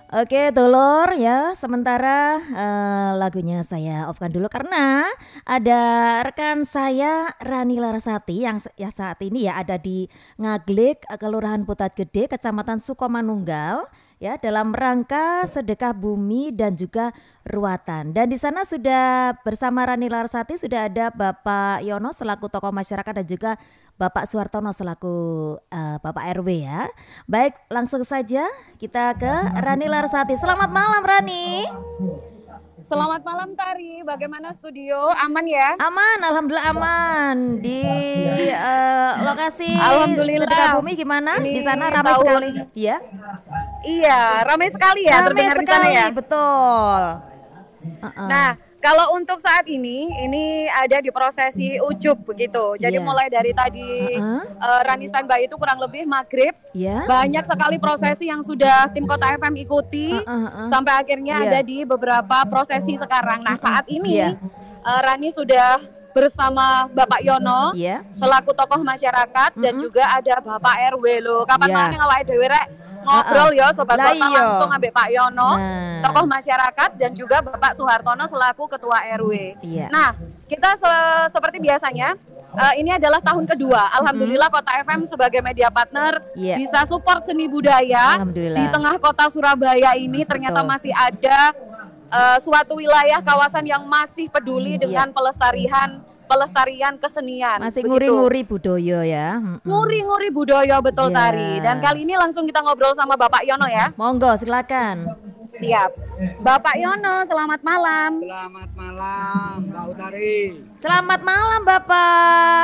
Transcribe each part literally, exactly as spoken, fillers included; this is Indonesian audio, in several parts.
Oke, Dulur ya. Sementara eh, lagunya saya off-kan dulu karena ada rekan saya Rani Larasati yang se- ya saat ini ya ada di Ngaglik, eh, Kelurahan Putat Gede, Kecamatan Sukomanunggal ya dalam rangka sedekah bumi dan juga ruatan. Dan di sana sudah bersama Rani Larasati sudah ada Bapak Yono selaku tokoh masyarakat dan juga Bapak Suartono selaku eh, Bapak R W ya. Baik, langsung saja kita ke Rani Larsati. Selamat malam Rani. Selamat malam Tari, bagaimana studio? Aman ya? Aman, alhamdulillah aman. Di eh, lokasi sedekah Alhamdulillah. bumi gimana? Ini Di sana ramai tahun sekali. Iya. Iya, ramai sekali ya Ramai terdengar di sana sekali, ya. betul. Uh-uh. Nah, kalau untuk saat ini, ini ada di prosesi ujub begitu. Jadi Iya. mulai dari tadi Uh-uh. eh, Rani standby itu kurang lebih maghrib. Iya. Banyak sekali prosesi yang sudah tim Kota F M ikuti Uh-uh, uh-uh. sampai akhirnya Iya. ada di beberapa prosesi sekarang. Nah, saat ini Iya. eh, Rani sudah bersama Bapak Yono Iya. selaku tokoh masyarakat dan Mm-mm. juga ada Bapak R W lo. Kapan Iya. mana ngawake dhewe rek ngobrol ya sobat Lah kota iya. langsung ambek Pak Yono, Nah. tokoh masyarakat dan juga Bapak Suhartono selaku ketua R W. Iya. Nah, kita se- seperti biasanya eh, ini adalah tahun kedua. Alhamdulillah Kota F M sebagai media partner Iya. bisa support seni budaya Alhamdulillah. di tengah kota Surabaya ini ternyata Betul. masih ada eh, suatu wilayah kawasan yang masih peduli Iya. dengan pelestarian pelestarian kesenian. Masih begitu. nguri-nguri budaya ya. Mm-mm. Nguri-nguri budaya betul Iya. Tari. Dan kali ini langsung kita ngobrol sama Bapak Yono ya. Monggo silakan. Siap. Bapak Yono, selamat malam. Selamat malam, Mbak Utari. Selamat malam Bapak.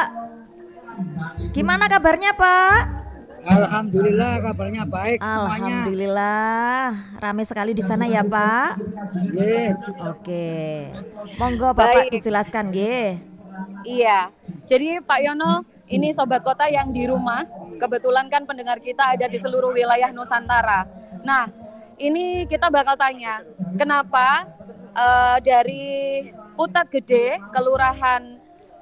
Gimana kabarnya Pak? Alhamdulillah kabarnya baik semuanya. Alhamdulillah, ramai sekali di sana ya Pak. Ye, Oke, monggo Bapak Baik. dijelaskan G. Iya. Jadi Pak Yono, ini sobat kota yang di rumah. Kebetulan kan pendengar kita ada di seluruh wilayah Nusantara. Nah, ini kita bakal tanya, kenapa eh, dari Putat Gede, kelurahan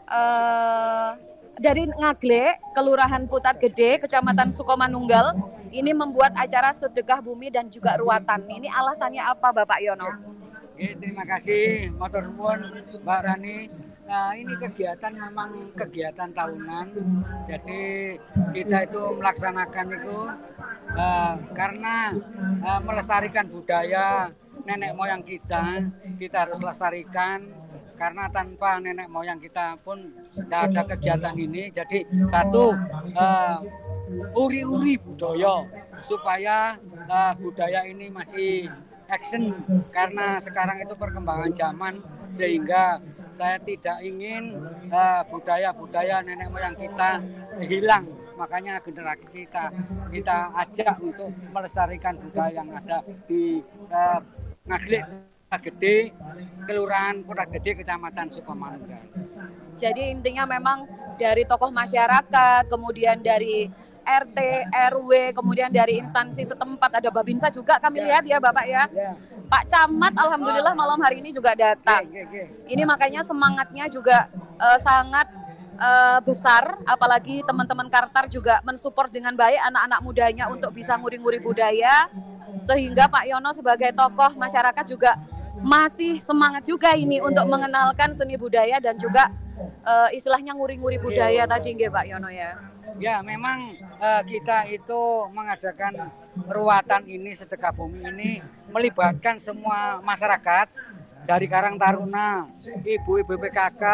eh, dari Ngagle, Kelurahan Putat Gede, Kecamatan Sukomanunggal, ini membuat acara sedekah bumi dan juga ruatan. Ini alasannya apa, Bapak Yono? ye, terima kasih Motor nuwun Mbak Rani. Nah, ini kegiatan memang kegiatan tahunan. Jadi kita itu melaksanakan itu eh, karena eh, melestarikan budaya nenek moyang kita. Kita harus lestarikan karena tanpa nenek moyang kita pun tidak ada kegiatan ini. Jadi satu eh, uri-uri budaya supaya eh, budaya ini masih action karena sekarang itu perkembangan zaman sehingga saya tidak ingin eh, budaya-budaya nenek moyang kita hilang, makanya generasi kita kita ajak untuk melestarikan budaya yang ada di eh, Ngaglik Gede, Kelurahan Putat Gede, Kecamatan Sukomanunggal. Jadi intinya memang dari tokoh masyarakat, kemudian dari R T, R W, kemudian dari instansi setempat, ada Babinsa juga kami Ya. lihat ya Bapak ya. Ya, Pak Camat alhamdulillah malam hari ini juga datang. ge, ge, ge. Ini makanya semangatnya juga eh, sangat eh, besar, apalagi teman-teman Kartar juga mensupport dengan baik anak-anak mudanya untuk bisa nguri-nguri budaya, sehingga Pak Yono sebagai tokoh masyarakat juga masih semangat juga ini untuk mengenalkan seni budaya dan juga eh, istilahnya nguri-nguri budaya tadi nggih Pak Yono ya. Ya, memang eh, kita itu mengadakan ruatan ini, sedekah bumi ini melibatkan semua masyarakat dari Karang Taruna, ibu-ibu P K K,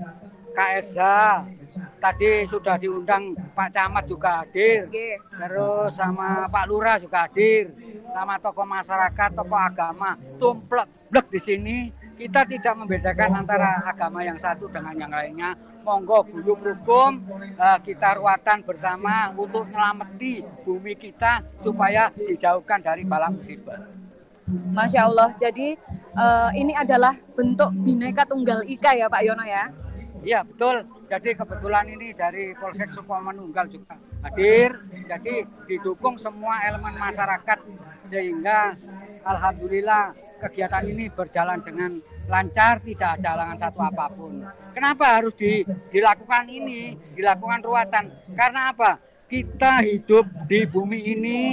K S H, tadi sudah diundang Pak Camat juga hadir, Nggih. terus sama Pak Lurah juga hadir, sama tokoh masyarakat, tokoh agama, tumplek blek di sini. Kita tidak membedakan antara agama yang satu dengan yang lainnya. Monggo guyub rukun eh, kita ruatan bersama untuk menyelamatkan bumi kita supaya dijauhkan dari bala musibah. Masya Allah. Jadi eh, ini adalah bentuk Bhinneka Tunggal Ika ya Pak Yono ya. Iya betul. Jadi kebetulan ini dari Polsek Sukomanunggal juga hadir. Jadi didukung semua elemen masyarakat sehingga alhamdulillah kegiatan ini berjalan dengan lancar, tidak ada halangan satu apapun. Kenapa harus di, dilakukan ini, dilakukan ruatan? Karena apa? Kita hidup di bumi ini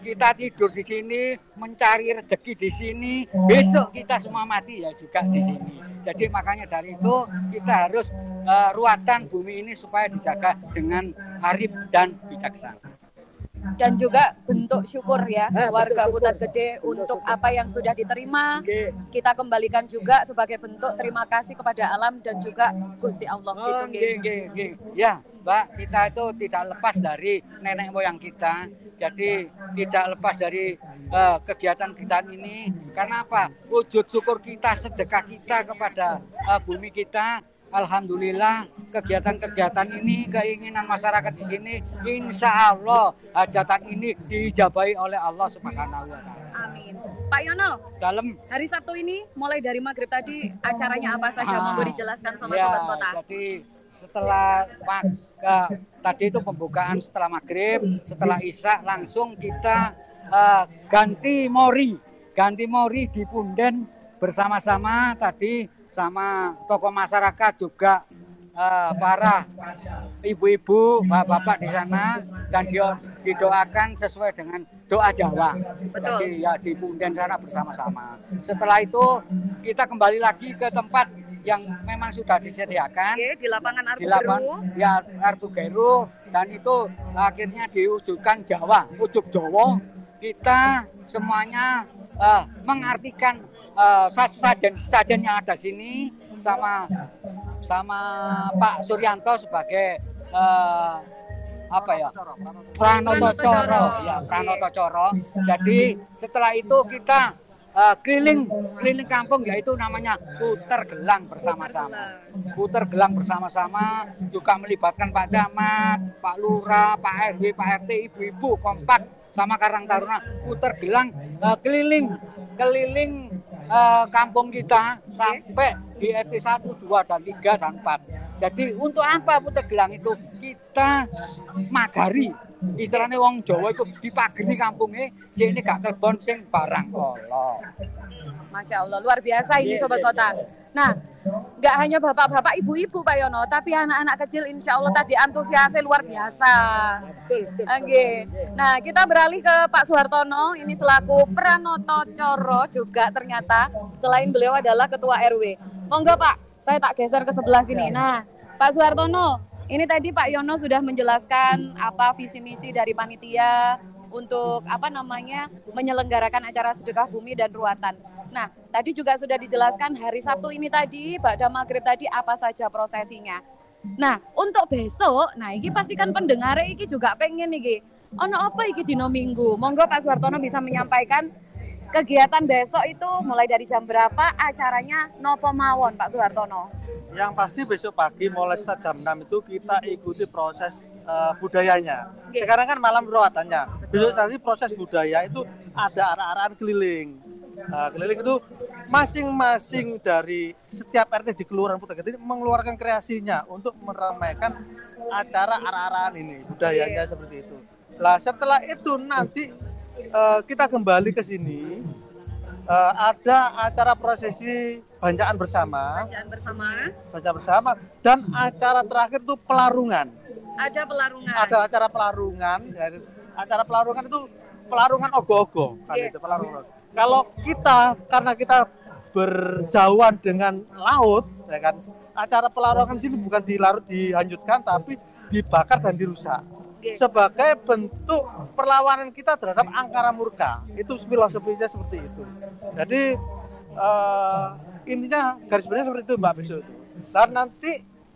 kita tidur di sini, mencari rezeki di sini, besok kita semua mati ya juga di sini. Jadi makanya dari itu kita harus uh, ruatan bumi ini supaya dijaga dengan arif dan bijaksana. Dan juga bentuk syukur ya Ah, warga bentuk Putat syukur. Gede Bentuk untuk syukur. apa yang sudah diterima. Oke. Kita kembalikan juga sebagai bentuk terima kasih kepada alam dan juga Gusti Allah Oh, gitu nggih, nggih, nggih. Ya, Mbak, kita itu tidak lepas dari nenek moyang kita. Jadi tidak lepas dari uh, kegiatan kita ini. Karena apa? Wujud syukur kita, sedekah kita kepada uh, bumi kita. Alhamdulillah kegiatan-kegiatan ini, keinginan masyarakat di sini, insya Allah hajatan ini diijabahi oleh Allah Subhanahu wa Ta'ala. Amin. Pak Yono, Dalam hari Sabtu ini mulai dari maghrib tadi acaranya apa saja? Ah, Monggo dijelaskan sama ya, Sobat Kota. Jadi setelah mag, ke- tadi itu pembukaan setelah maghrib, setelah isya langsung kita uh, ganti mori, ganti mori di Punden bersama-sama tadi sama tokoh masyarakat juga uh, para ibu-ibu, bapak-bapak di sana dan dia didoakan sesuai dengan doa Jawa. Betul. Jadi ya di Punden sana bersama-sama. Setelah itu kita kembali lagi ke tempat yang memang sudah disediakan Oke, di lapangan di Artu lapangan Geru. ya Artu Geru dan itu akhirnya diwujudkan Jawa, ujug Jawa. Kita semuanya uh, mengartikan uh, sajen-sajen yang ada sini sama sama Pak Suryanto sebagai uh, apa ya Pranoto Coro ya Pranoto Coro. Jadi setelah itu kita uh, keliling keliling kampung yaitu namanya puter gelang bersama-sama. Puter gelang bersama-sama juga melibatkan Pak Camat, Pak Lurah, Pak R W, Pak R T, ibu-ibu kompak sama Karang Taruna puter gelang uh, keliling keliling uh, kampung kita sampai di R T satu, dua, dan tiga, dan empat. Jadi untuk apa puter gelang itu? Kita magari. Istilahnya wong Jawa itu dipagari kampungnya, sini gak kebon sing barang kolo. Masya Allah, luar biasa ini Iya, Sobat iya, Kota. Nah, nggak hanya bapak-bapak, ibu-ibu Pak Yono, tapi anak-anak kecil insya Allah tadi antusiasnya luar biasa. Oke. Nah, kita beralih ke Pak Suhartono, ini selaku Pranoto Coro juga ternyata selain beliau adalah Ketua R W. Monggo Pak, saya tak geser ke sebelah sini. Nah, Pak Suhartono, ini tadi Pak Yono sudah menjelaskan apa visi misi dari panitia untuk apa namanya menyelenggarakan acara sedekah bumi dan ruatan. Nah, tadi juga sudah dijelaskan hari Sabtu ini tadi, Ba'da Maghrib tadi apa saja prosesinya. Nah, untuk besok, nah ini pastikan pendengar iki juga pengen iki. Ono apa iki dino Minggu? Monggo Pak Suhartono bisa menyampaikan kegiatan besok itu mulai dari jam berapa, acaranya nopo mawon Pak Suhartono. Yang pasti besok pagi mulai start jam enam itu kita ikuti proses uh, budayanya. Oke. Sekarang kan malam ruatannya. Besok tadi proses budaya itu ada arah-arahan keliling. Uh, keliling itu masing-masing dari setiap R T di Kelurahan Putat Gede mengeluarkan kreasinya untuk meramaikan acara arah-arahan ini, budayanya seperti itu. Lah setelah itu nanti uh, kita kembali ke sini. Uh, ada acara prosesi banjaan bersama, Bacaan bersama, baca bersama, dan acara terakhir itu pelarungan. ada pelarungan. Ada acara pelarungan, ya, acara pelarungan itu pelarungan ogo-ogo, kan Iya. itu pelarungan. Kalau kita karena kita berjauhan dengan laut, ya kan, acara pelarungan sini bukan dilarut dihanyutkan, tapi dibakar dan dirusak. Oke. Sebagai bentuk perlawanan kita terhadap angkara murka. Itu filosofinya seperti itu. Jadi uh, intinya garis besarnya seperti itu Mbak besok itu. Dan nanti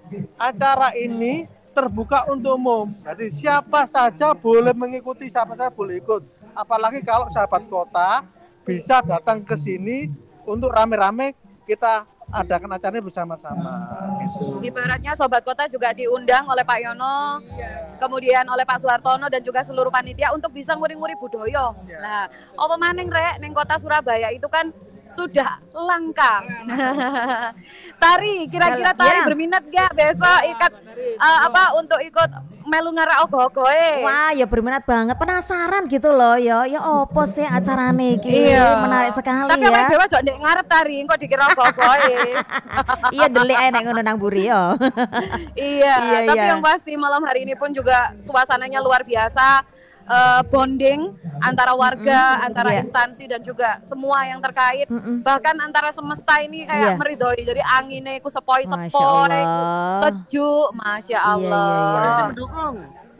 acara ini terbuka untuk umum. Jadi siapa saja boleh mengikuti, siapa saja boleh ikut. Apalagi kalau sahabat kota bisa datang ke sini untuk rame-rame kita adakan acaranya bersama-sama. Gitu. Ibaratnya Sobat Kota juga diundang oleh Pak Yono, kemudian oleh Pak Suhartono dan juga seluruh panitia untuk bisa nguri-nguri budaya. Lah, apa maning rek ning kota Surabaya itu kan sudah langka. Tari, kira-kira tari Ya. berminat gak besok ikat uh, apa untuk ikut melu ngara ogo-ogoe? Wah, ya berminat banget, penasaran gitu loh, ya, ya opo sih acarane iki, menarik sekali Tapi ya. awake dhewe jok ndek ngarep tari, engko dikira ogo-ogoe. Iya delik ae nek ngono nang mburi yo. Iya, Iya, tapi iya. yang pasti malam hari ini pun juga suasananya luar biasa. uh, bonding antara warga, Mm-mm. antara Iya. instansi dan juga semua yang terkait. Mm-mm. Bahkan antara semesta ini kayak Iya. meridoi. Jadi anginnya ku sepoi-sepoi, Masya Allah. ku sejuk, masya Iya, iya, Allah. iya. Kondisi mendukung.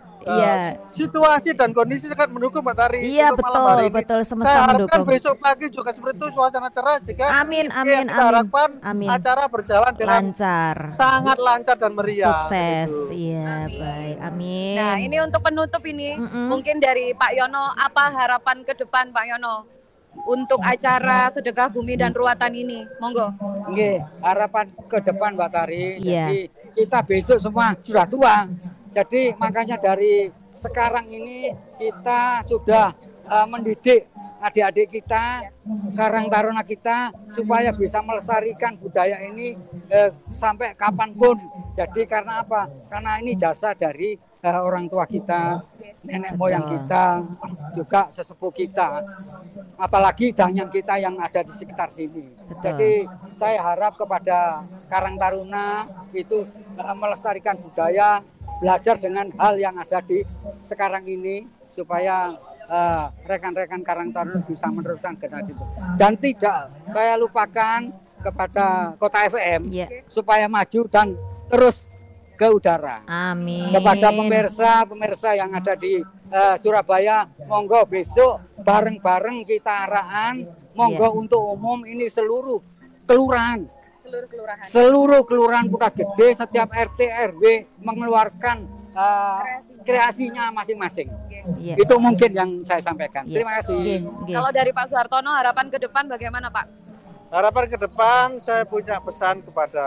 Iya. Uh, situasi dan kondisi sangat mendukung Mbak Tari. Iya, untuk malam betul, hari ini. betul, semesta Saya harapkan mendukung. besok pagi juga seperti itu suasana cerah jika Amin, yang amin, kita amin. harapkan Amin. acara berjalan dengan Lancar. sangat lancar dan meriah. Sukses. Gitu. Iya, Amin. baik. Amin. Nah, ini untuk penutup ini, Mm-mm. mungkin dari Pak Yono, apa harapan ke depan Pak Yono untuk acara Sedekah Bumi dan Ruatan ini? Monggo. Nggih, harapan ke depan Mbak Tari. Iya. Jadi kita besok semua sudah tua. Jadi makanya dari sekarang ini kita sudah uh, mendidik adik-adik kita, karang taruna kita supaya bisa melestarikan budaya ini eh, sampai kapanpun. Jadi karena apa? Karena ini jasa dari eh, orang tua kita, nenek Betul. moyang kita, juga sesepuh kita. Apalagi danyang kita yang ada di sekitar sini. Betul. Jadi saya harap kepada Karang Taruna itu eh, melestarikan budaya, belajar dengan hal yang ada di sekarang ini supaya eh, rekan-rekan Karang Taruna bisa meneruskan generasi itu. Dan tidak saya lupakan kepada Kota F M Iya. supaya maju dan terus ke udara. Amin. Kepada pemirsa pemirsa yang ada di eh, Surabaya, monggo besok bareng-bareng kita arahan, monggo Iya. untuk umum ini seluruh kelurahan, Seluruh kelurahan. seluruh kelurahan Kota Gede, setiap R T R W mengeluarkan eh, kreasinya masing-masing. Iya. Itu mungkin yang saya sampaikan. Iya. Terima kasih. Nggih, nggih. Kalau dari Pak Suhartono, harapan ke depan bagaimana Pak? Harapan ke depan saya punya pesan kepada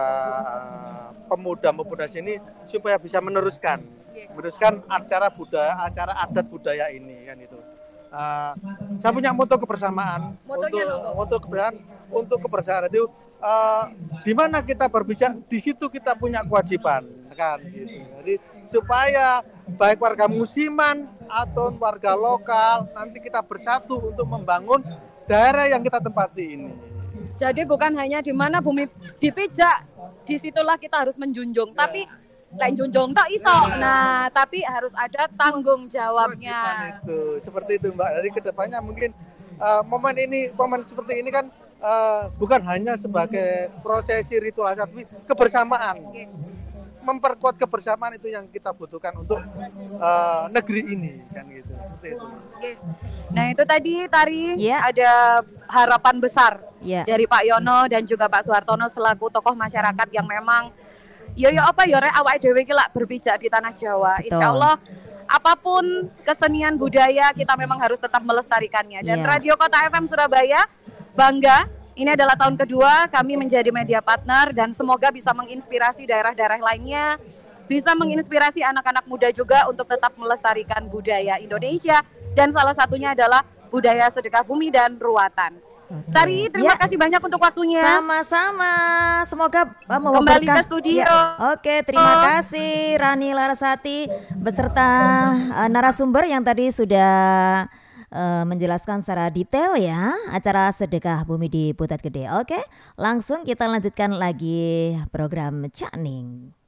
uh, pemuda-pemuda sini supaya bisa meneruskan, Oke. meneruskan acara budaya, acara adat budaya ini kan itu. Uh, saya punya moto kebersamaan Motonya untuk apa? untuk kebersamaan untuk kebersamaan itu uh, di mana kita berbicara di situ kita punya kewajiban kan gitu. Jadi supaya baik warga musiman atau warga lokal nanti kita bersatu untuk membangun daerah yang kita tempati ini. Jadi bukan hanya di mana bumi dipijak, disitulah kita harus menjunjung. Tapi lain junjung tak iso. Nah, tapi harus ada tanggung jawabnya. Kewajiban itu seperti itu Mbak. Dari kedepannya mungkin uh, momen ini, momen seperti ini kan uh, bukan hanya sebagai prosesi ritual, tapi kebersamaan. Oke. Memperkuat kebersamaan itu yang kita butuhkan untuk uh, negeri ini kan gitu. Seperti itu. Oke. Nah, itu tadi Tari Iya. ada harapan besar Iya. dari Pak Yono dan juga Pak Suhartono selaku tokoh masyarakat yang memang yo yo apa yo rek awake dhewe iki lak berpijak di tanah Jawa. Betul. Insya Allah apapun kesenian budaya kita memang harus tetap melestarikannya. Dan Iya. Radio Kota F M Surabaya bangga. Ini adalah tahun kedua kami menjadi media partner dan semoga bisa menginspirasi daerah-daerah lainnya, bisa menginspirasi anak-anak muda juga untuk tetap melestarikan budaya Indonesia dan salah satunya adalah budaya sedekah bumi dan ruatan. Oke. Tari, terima Ya, kasih banyak untuk waktunya. sama-sama. Semoga uh, membawa Kembali berkah. ke studio. Ya, Oke, terima kasih Rani Larasati beserta uh, narasumber yang tadi sudah uh, menjelaskan secara detail ya acara sedekah bumi di Putat Gede. Oke, langsung kita lanjutkan lagi program Cak Ning.